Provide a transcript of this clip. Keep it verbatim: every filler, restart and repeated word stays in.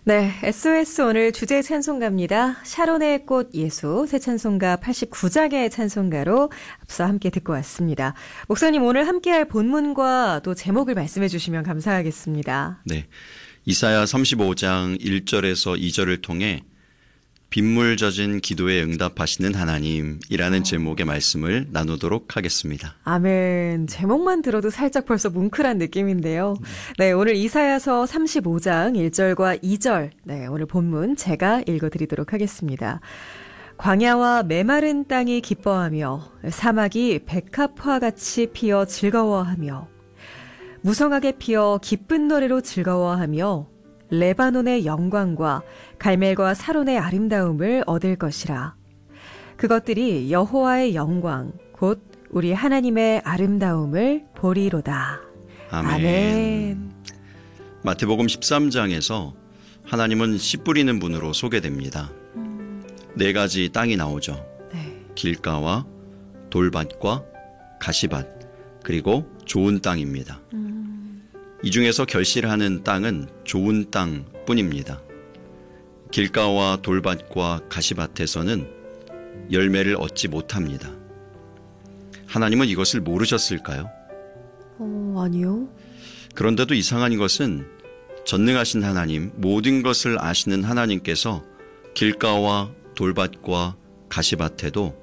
네, 에스오에스 오늘 주제 찬송가입니다. 샤론의 꽃 예수 새 찬송가 팔십구 장의 찬송가로 앞서 함께 듣고 왔습니다. 목사님 오늘 함께할 본문과 또 제목을 말씀해 주시면 감사하겠습니다. 네, 이사야 삼십오 장 일 절에서 이 절을 통해 빗물 젖은 기도에 응답하시는 하나님이라는 어. 제목의 말씀을 나누도록 하겠습니다. 아멘. 제목만 들어도 살짝 벌써 뭉클한 느낌인데요. 네, 오늘 이사야서 삼십오 장 일 절과 이 절, 네, 오늘 본문 제가 읽어드리도록 하겠습니다. 광야와 메마른 땅이 기뻐하며 사막이 백합화 같이 피어 즐거워하며 무성하게 피어 기쁜 노래로 즐거워하며 레바논의 영광과 갈멜과 사론의 아름다움을 얻을 것이라. 그것들이 여호와의 영광 곧 우리 하나님의 아름다움을 보리로다. 아멘. 아멘. 마태복음 십삼 장에서 하나님은 씨 뿌리는 분으로 소개됩니다. 음. 네 가지 땅이 나오죠. 네. 길가와 돌밭과 가시밭 그리고 좋은 땅입니다. 음. 이 중에서 결실하는 땅은 좋은 땅뿐입니다. 길가와 돌밭과 가시밭에서는 열매를 얻지 못합니다. 하나님은 이것을 모르셨을까요? 어, 아니요. 그런데도 이상한 것은 전능하신 하나님, 모든 것을 아시는 하나님께서 길가와 돌밭과 가시밭에도